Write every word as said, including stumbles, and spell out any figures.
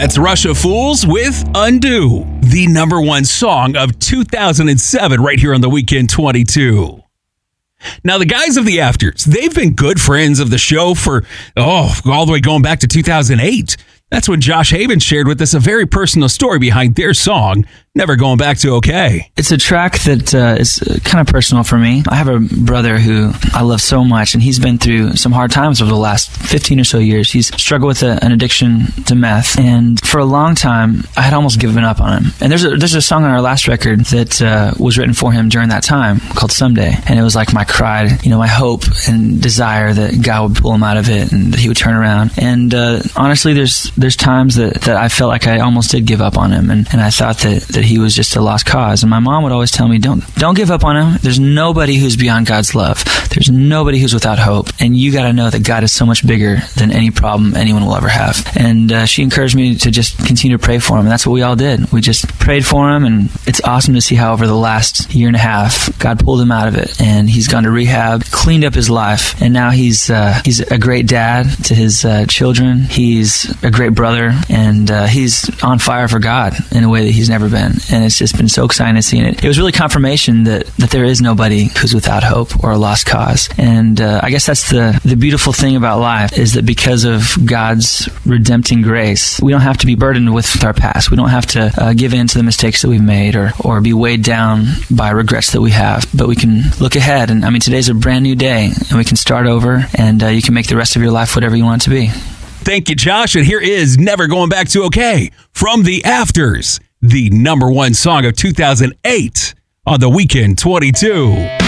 That's Russia Fools with Undo, the number one song of two thousand seven right here on the Weekend twenty-two. Now, the guys of the Afters, they've been good friends of the show for, oh, all the way going back to two thousand eight. That's when Josh Haven shared with us a very personal story behind their song, Never Going Back to Okay. It's a track that uh, is kind of personal for me. I have a brother who I love so much, and he's been through some hard times over the last fifteen or so years. He's struggled with a, an addiction to meth, and for a long time, I had almost given up on him. And there's a, there's a song on our last record that uh, was written for him during that time called Someday, and it was like my cry, you know, my hope and desire that God would pull him out of it and that he would turn around. And uh, honestly, there's there's times that, that I felt like I almost did give up on him, and, and I thought that, that he was just a lost cause. And my mom would always tell me, don't don't give up on him. There's nobody who's beyond God's love. There's nobody who's without hope. And you got to know that God is so much bigger than any problem anyone will ever have. And uh, she encouraged me to just continue to pray for him. And that's what we all did. We just prayed for him. And it's awesome to see how over the last year and a half, God pulled him out of it. And he's gone to rehab, cleaned up his life. And now he's uh, he's a great dad to his uh, children. He's a great brother. And uh, he's on fire for God in a way that he's never been. And it's just been so exciting to see it. It was really confirmation that, that there is nobody who's without hope or a lost cause. And uh, I guess that's the, the beautiful thing about life, is that because of God's redempting grace, we don't have to be burdened with our past. We don't have to uh, give in to the mistakes that we've made, or, or be weighed down by regrets that we have. But we can look ahead. And I mean, today's a brand new day, and we can start over, and uh, you can make the rest of your life whatever you want it to be. Thank you, Josh. And here is Never Going Back to Okay from the Afters, the number one song of two thousand eight on the Weekend twenty-two.